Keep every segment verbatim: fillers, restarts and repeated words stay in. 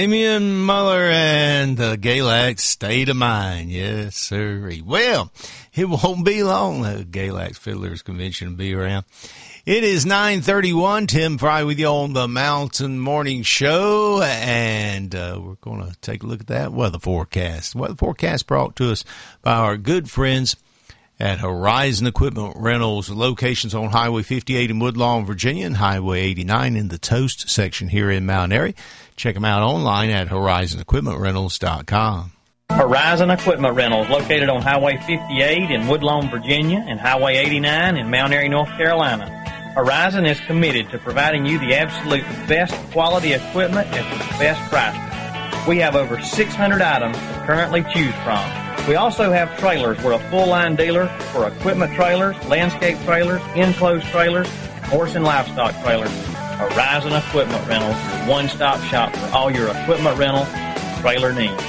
Damian Muller and the Galax State of Mind. Yes, sir. Well, it won't be long. The Galax Fiddlers Convention will be around. It is nine thirty-one. Tim Fry with you on the Mountain Morning Show, and uh, we're going to take a look at that weather forecast. Weather forecast brought to us by our good friends at Horizon Equipment Rentals, locations on Highway fifty-eight in Woodlawn, Virginia, and Highway eighty-nine in the Toast section here in Mount Airy. Check them out online at horizon equipment rentals dot com. Horizon Equipment Rentals, located on Highway fifty-eight in Woodlawn, Virginia, and Highway eighty-nine in Mount Airy, North Carolina. Horizon is committed to providing you the absolute best quality equipment at the best price. We have over six hundred items to currently choose from. We also have trailers. We're a full-line dealer for equipment trailers, landscape trailers, enclosed trailers, and horse and livestock trailers. Horizon Equipment Rentals, your one-stop shop for all your equipment rental and trailer needs.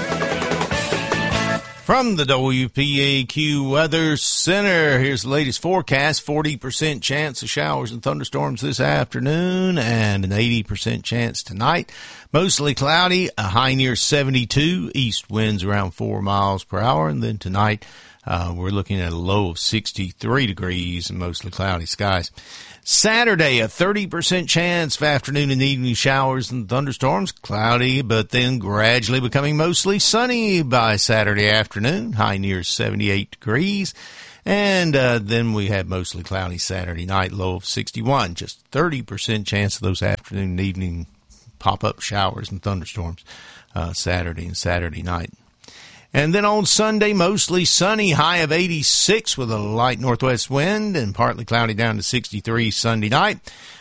From the W P A Q Weather Center, here's the latest forecast. forty percent chance of showers and thunderstorms this afternoon and an eighty percent chance tonight. Mostly cloudy, a high near seventy-two, east winds around four miles per hour. And then tonight, uh, we're looking at a low of sixty-three degrees and mostly cloudy skies. Saturday, a thirty percent chance of afternoon and evening showers and thunderstorms. Cloudy, but then gradually becoming mostly sunny by Saturday afternoon. High near seventy-eight degrees. And uh, then we have mostly cloudy Saturday night, low of sixty-one. Just thirty percent chance of those afternoon and evening pop-up showers and thunderstorms uh, Saturday and Saturday night. And then on Sunday, mostly sunny, high of eighty-six with a light northwest wind and partly cloudy down to sixty-three Sunday night.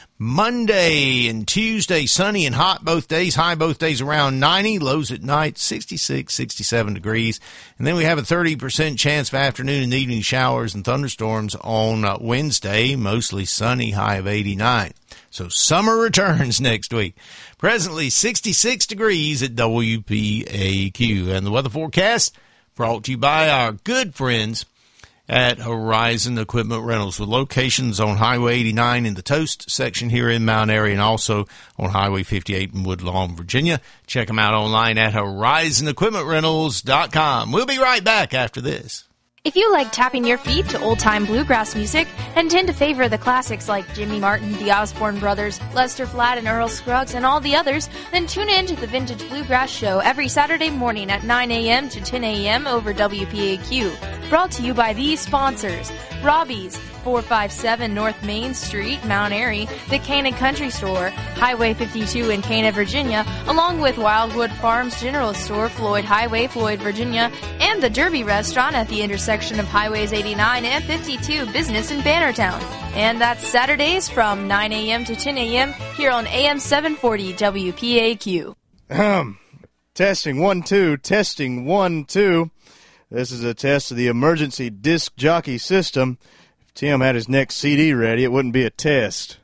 Monday and Tuesday, sunny and hot both days, high both days around ninety, lows at night sixty-six, sixty-seven degrees. And then we have a thirty percent chance of afternoon and evening showers and thunderstorms on uh, Wednesday, mostly sunny, high of eighty-nine. So summer returns next week. Presently sixty-six degrees at W P A Q. And the weather forecast brought to you by our good friends at Horizon Equipment Rentals, with locations on Highway eighty-nine in the Toast section here in Mount Airy and also on Highway fifty-eight in Woodlawn, Virginia. Check them out online at horizon equipment rentals dot com. We'll be right back after this. If you like tapping your feet to old-time bluegrass music and tend to favor the classics like Jimmy Martin, the Osborne Brothers, Lester Flatt and Earl Scruggs, and all the others, then tune in to the Vintage Bluegrass Show every Saturday morning at nine a.m. to ten a.m. over W P A Q. Brought to you by these sponsors: Robbie's, four fifty-seven North Main Street, Mount Airy, the Cana Country Store, Highway fifty-two in Cana, Virginia, along with Wildwood Farms General Store, Floyd Highway, Floyd, Virginia, and the Derby Restaurant at the intersection of Highways eighty-nine and fifty-two, Business in Bannertown. And that's Saturdays from nine a.m. to ten a.m. here on A M seven forty W P A Q. Um, testing one, two, testing one, two. This is a test of the emergency disc jockey system. If Tim had his next C D ready, it wouldn't be a test.